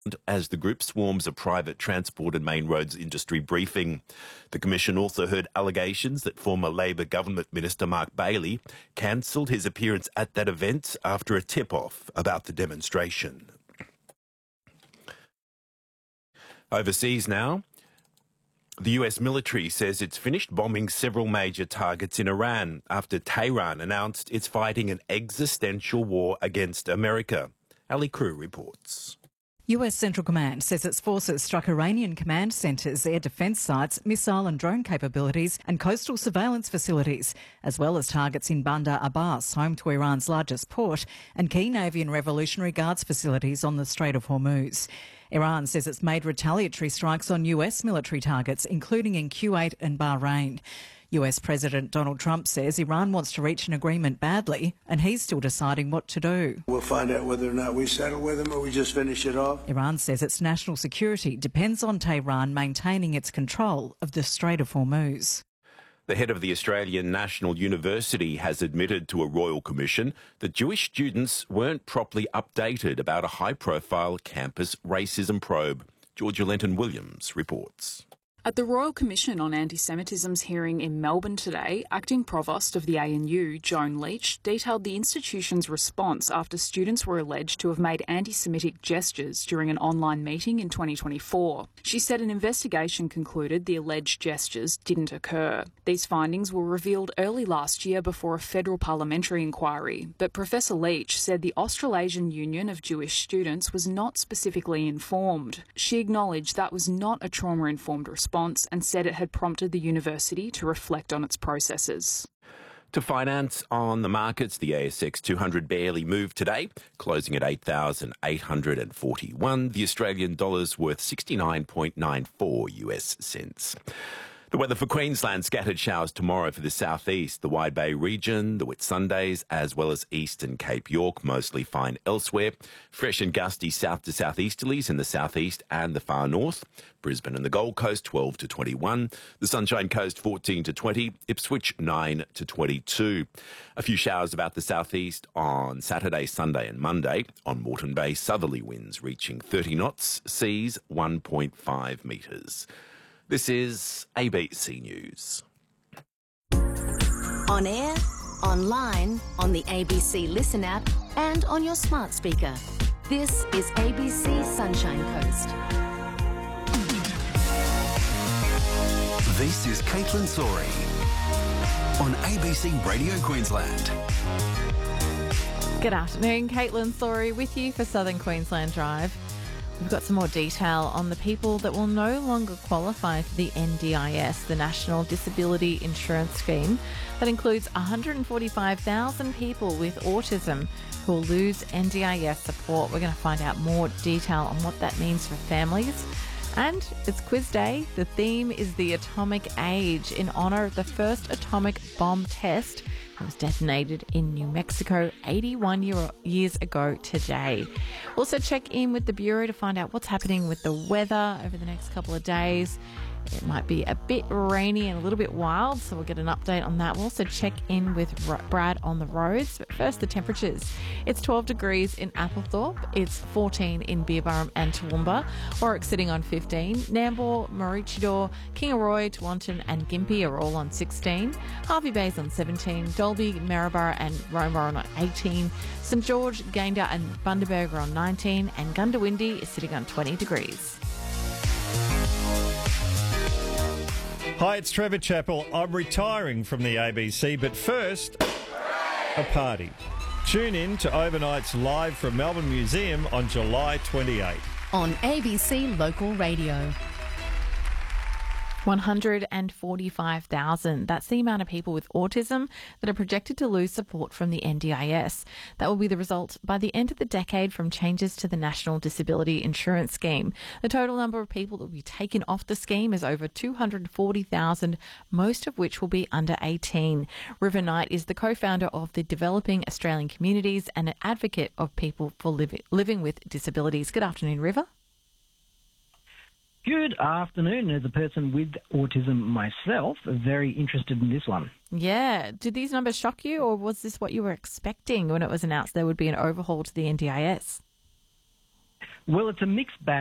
as the group swarms a private transport and main roads industry briefing. The Commission also heard allegations that former Labor government minister Mark Bailey cancelled his appearance at that event after a tip-off about the demonstration. Overseas now. The US military says it's finished bombing several major targets in Iran after Tehran announced it's fighting an existential war against America. Ali Crew reports. US Central Command says its forces struck Iranian command centres, air defence sites, missile and drone capabilities and coastal surveillance facilities, as well as targets in Bandar Abbas, home to Iran's largest port, and key Navy and Revolutionary Guards facilities on the Strait of Hormuz. Iran says it's made retaliatory strikes on US military targets, including in Kuwait and Bahrain. US President Donald Trump says Iran wants to reach an agreement badly and he's still deciding what to do. We'll find out whether or not we settle with them or we just finish it off. Iran says its national security depends on Tehran maintaining its control of the Strait of Hormuz. The head of the Australian National University has admitted to a royal commission that Jewish students weren't properly updated about a high-profile campus racism probe. Georgia Lenton-Williams reports. At the Royal Commission on Anti-Semitism's hearing in Melbourne today, Acting Provost of the ANU, Joan Leach, detailed the institution's response after students were alleged to have made anti-Semitic gestures during an online meeting in 2024. She said an investigation concluded the alleged gestures didn't occur. These findings were revealed early last year before a federal parliamentary inquiry, but Professor Leach said the Australasian Union of Jewish Students was not specifically informed. She acknowledged that was not a trauma-informed response and said it had prompted the university to reflect on its processes. To finance on the markets, the ASX 200 barely moved today, closing at 8,841. The Australian dollar's worth 69.94 US cents. The weather for Queensland: scattered showers tomorrow for the southeast, the Wide Bay region, the Whitsundays, as well as eastern Cape York, mostly fine elsewhere. Fresh and gusty south to southeasterlies in the southeast and the far north. Brisbane and the Gold Coast 12 to 21. The Sunshine Coast 14 to 20. Ipswich 9 to 22. A few showers about the southeast on Saturday, Sunday and Monday. On Moreton Bay, southerly winds reaching 30 knots, seas 1.5 metres. This is ABC News. On air, online, on the ABC Listen app and on your smart speaker. This is ABC Sunshine Coast. This is Caitlin Sori on ABC Radio Queensland. Good afternoon, Caitlin Sori with you for Southern Queensland Drive. We've got some more detail on the people that will no longer qualify for the NDIS, the National Disability Insurance Scheme. That includes 145,000 people with autism who will lose NDIS support. We're going to find out more detail on what that means for families. And it's quiz day. The theme is the atomic age in honour of the first atomic bomb test. It was detonated in New Mexico 81 years ago today. Also check in with the Bureau to find out what's happening with the weather over the next couple of days. It might be a bit rainy and a little bit wild, so we'll get an update on that. We'll also check in with Brad on the roads. But first, the temperatures. It's 12 degrees in Applethorpe. It's 14 in Beerburrum and Toowoomba. Warwick sitting on 15. Nambour, Maroochydore, Kingaroy, Tewantin and Gympie are all on 16. Harvey Bay's on 17. Dalby, Maryborough and Roma are on 18. St George, Gayndah and Bundaberg are on 19. And Goondiwindi is sitting on 20 degrees. Hi, it's Trevor Chappell. I'm retiring from the ABC, but first, a party. Tune in to Overnight's live from Melbourne Museum on July 28. On ABC Local Radio. 145,000. That's the amount of people with autism that are projected to lose support from the NDIS. That will be the result by the end of the decade from changes to the National Disability Insurance Scheme. The total number of people that will be taken off the scheme is over 240,000, most of which will be under 18. River Knight is the co-founder of the Developing Australian Communities and an advocate of people for living with disabilities. Good afternoon, River. Good afternoon. As a person with autism myself, very interested in this one. Yeah. Did these numbers shock you, or was this what you were expecting when it was announced there would be an overhaul to the NDIS? Well, it's a mixed bag.